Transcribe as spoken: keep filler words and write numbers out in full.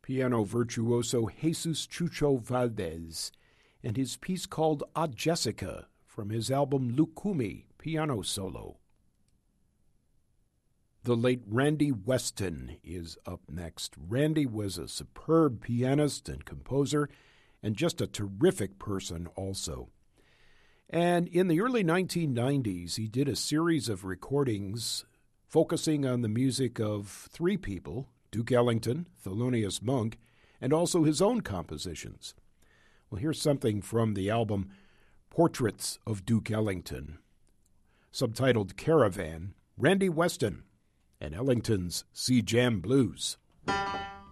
piano virtuoso Jesus Chucho Valdez, and his piece called A Jessica from his album Lukumi, piano solo. The late Randy Weston is up next. Randy was a superb pianist and composer, and just a terrific person also. And in the early nineteen nineties, he did a series of recordings focusing on the music of three people, Duke Ellington, Thelonious Monk, and also his own compositions. Well, here's something from the album Portraits of Duke Ellington, subtitled Caravan, Randy Weston and Ellington's Sea Jam Blues.